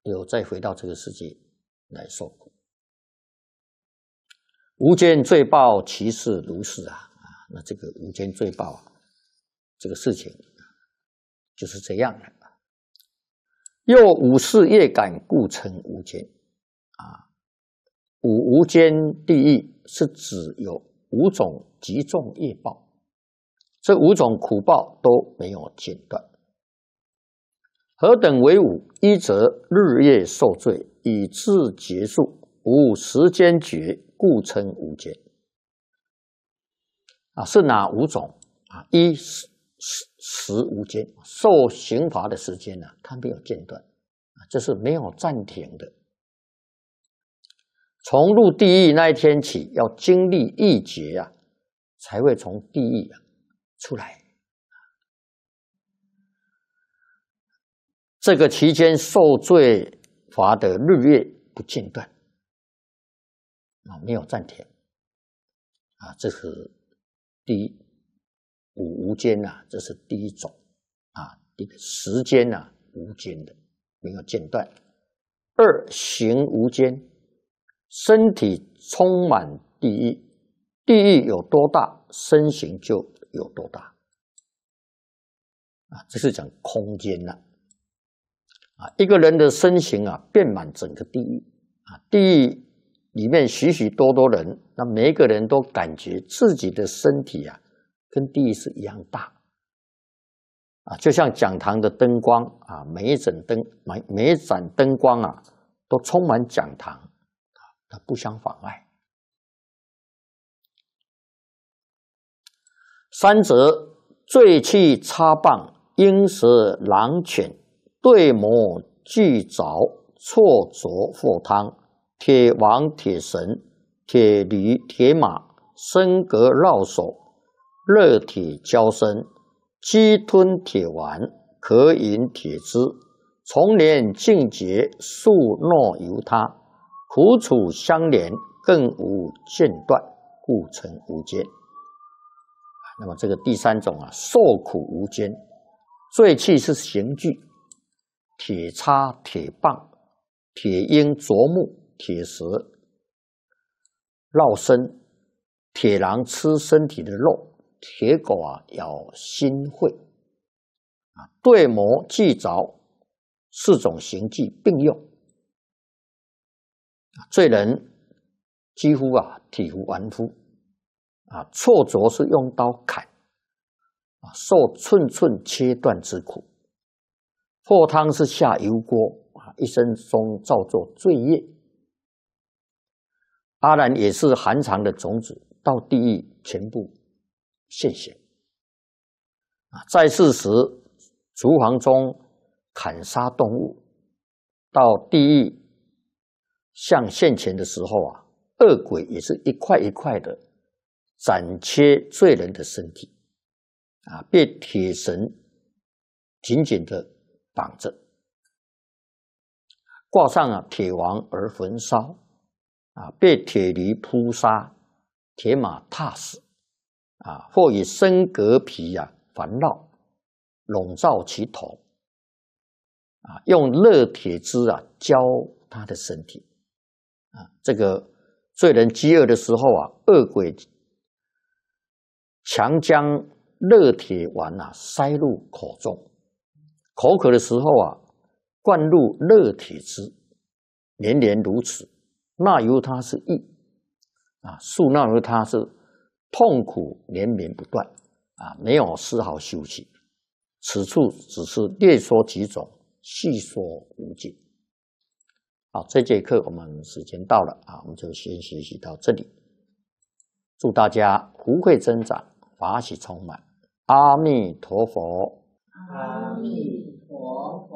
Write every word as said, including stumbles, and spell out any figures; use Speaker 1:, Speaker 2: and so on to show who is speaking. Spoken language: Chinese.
Speaker 1: 又再回到这个世界来受苦。无间罪报，其事如是啊！啊，那这个无间罪报啊，这个事情就是这样的。又五事业感，故称无间。啊，五无间地狱是指有五种极重业报，这五种苦报都没有间断。何等为五？一则日夜受罪，以致结束，无时间觉，故称无间。啊，是哪五种啊？一时时无间，受刑罚的时间呢、啊，它没有间断，啊，这是没有暂停的。从入地狱那一天起，要经历一劫啊，才会从地狱啊出来。这个期间受罪罚的日夜不间断，啊，没有暂停，啊，这是第一五无间呐、啊，这是第一种啊，一个时间呐、啊、无间的，没有间断。二行无间，身体充满地狱，地狱有多大，身形就有多大，啊，这是讲空间呐、啊。啊，一个人的身形啊，遍满整个地狱啊，地狱里面许许多多人，那每一个人都感觉自己的身体啊，跟地狱是一样大啊，就像讲堂的灯光啊，每一盏灯每每一盏灯光啊，都充满讲堂啊，它不相妨碍。三则醉气插棒，鹰蛇狼犬。对魔巨凿，错着火汤，铁王铁神，铁驴铁马，身格绕手，热铁交身，鸡吞铁丸，可饮铁汁，从年尽节，数诺由他，苦楚相连，更无间断，故称无间。那么这个第三种啊，受苦无间，醉气是刑具。铁叉、铁棒、铁鹰啄木、铁蛇绕身，铁狼吃身体的肉，铁狗啊咬心肺，啊，对磨锯凿四种刑具并用，罪人几乎啊体无完肤，啊，错着是用刀砍，啊，受寸寸切断之苦。破汤是下油锅啊，一生中造作罪业。阿难也是含藏的种子，到地狱全部现显。啊，在世时厨房中砍杀动物，到地狱像现前的时候啊，恶鬼也是一块一块的斩切罪人的身体，啊，被铁绳紧紧的绑着，挂上啊铁王而焚烧，啊，被铁驴扑杀，铁马踏死，啊，或以身革皮啊环绕，笼罩其头，啊，用热铁汁啊浇他的身体，啊，这个罪人饥饿的时候啊，恶鬼强将热铁丸啊塞入口中。口渴的时候啊，灌入热铁汁，连连如此，那由他是意啊，数那由他是痛苦连绵不断啊，没有丝毫休息。此处只是略说几种，细说无尽。好，这节课我们时间到了啊，我们就先学习到这里。祝大家福慧增长，法喜充满。阿弥陀佛。
Speaker 2: 阿弥陀佛。